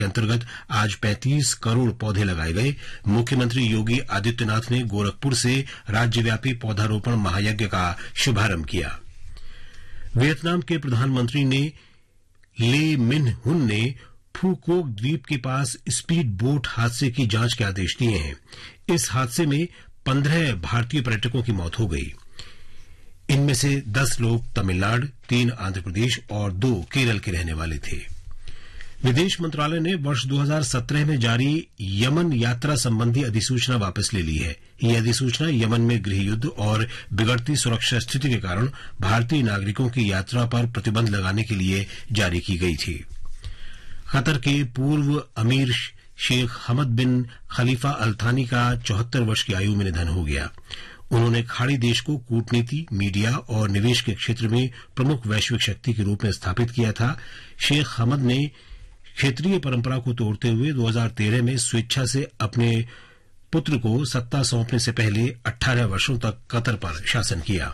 के अंतर्गत आज 35 करोड़ पौधे लगाए गए। मुख्यमंत्री योगी आदित्यनाथ ने गोरखपुर से राज्यव्यापी पौधारोपण महायज्ञ का शुभारंभ किया। वियतनाम के प्रधानमंत्री ने ले मिन हुन ने फूकोक द्वीप के पास स्पीड बोट हादसे की जांच के आदेश दिए हैं। इस हादसे में 15 भारतीय पर्यटकों की मौत हो गई। इनमें से 10 लोग तमिलनाडु, 3 आंध्र प्रदेश और 2 केरल के रहने वाले थे। विदेश मंत्रालय ने वर्ष 2017 में जारी यमन यात्रा संबंधी अधिसूचना वापस ले ली है। यह अधिसूचना यमन में गृह युद्ध और बिगड़ती सुरक्षा स्थिति के कारण भारतीय नागरिकों की यात्रा पर प्रतिबंध लगाने के लिए जारी की गई थी। कतर के पूर्व अमीर शेख हमद बिन खलीफा अल थानी का 74 वर्ष की आयु में निधन हो गया। उन्होंने खाड़ी देश को कूटनीति, मीडिया और निवेश के क्षेत्र में प्रमुख वैश्विक शक्ति के रूप में स्थापित किया था। शेख हमद ने क्षेत्रीय परंपरा को तोड़ते हुए 2013 में स्वेच्छा से अपने पुत्र को सत्ता सौंपने से पहले 18 वर्षों तक कतर पर शासन किया।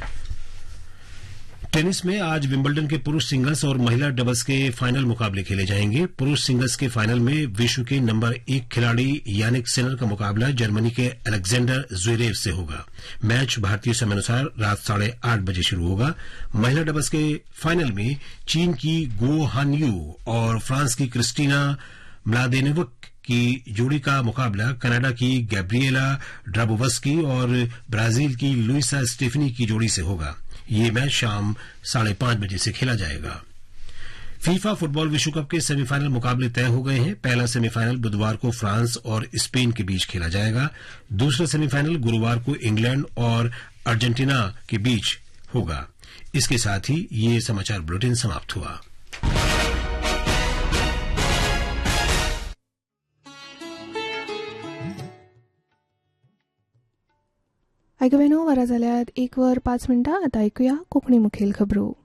टेनिस में आज विंबलडन के पुरुष सिंगल्स और महिला डबल्स के फाइनल मुकाबले खेले जाएंगे। पुरुष सिंगल्स के फाइनल में विश्व के नंबर 1 खिलाड़ी यानिक सिनर का मुकाबला जर्मनी के अलेक्जेंडर ज़्वेरेव से होगा। मैच भारतीय समय अनुसार रात 8:30 बजे शुरू होगा। महिला डबल्स के फाइनल में चीन की गो हानयू और फ्रांस की क्रिस्टीना म्लादेनोविक की जोड़ी का मुकाबला कनाडा की गैब्रिएला ड्राबोवस्की और ब्राजील की लुइसा स्टेफनी की जोड़ी से होगा। ये मैच शाम 5:30 बजे से खेला जाएगा। फीफा फुटबॉल विश्व कप के सेमीफाइनल मुकाबले तय हो गए हैं। पहला सेमीफाइनल बुधवार को फ्रांस और स्पेन के बीच खेला जाएगा। दूसरा सेमीफाइनल गुरुवार को इंग्लैंड और अर्जेंटीना के बीच होगा। इसके साथ ही ये समाचार बुलेटिन समाप्त हुआ। आयकवेनो वरा जाल्यार 1:05 आता ऐकुया कोंकणी मुखेल खबरो।